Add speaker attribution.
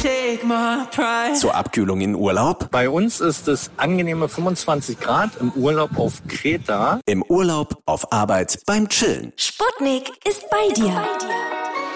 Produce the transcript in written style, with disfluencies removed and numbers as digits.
Speaker 1: take my pride.
Speaker 2: Zur Abkühlung in Urlaub?
Speaker 3: Bei uns ist es angenehme 25 Grad im Urlaub auf Kreta.
Speaker 2: Im Urlaub, auf Arbeit, beim Chillen.
Speaker 4: Sputnik ist bei dir.